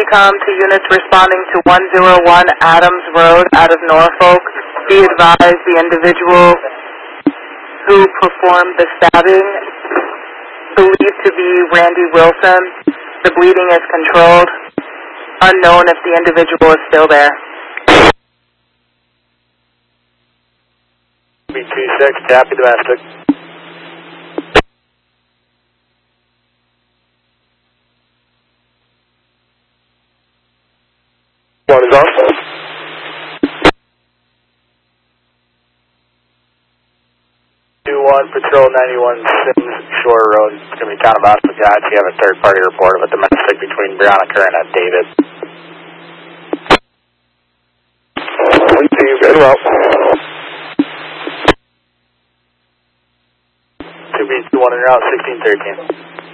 Raycom to units responding to 101 Adams Road out of Norfolk. Be advised the individual who performed the stabbing, believed to be Randy Wilson. The bleeding is controlled. Unknown if the individual is still there. B26, copy domestic. One is on. 2-1, Patrol 91 Sims Shore Road. It's going to be town of Oswegat. You have a third-party report of a domestic between Brianna Curran and David. We see you very well. 2B21 en route, 1613.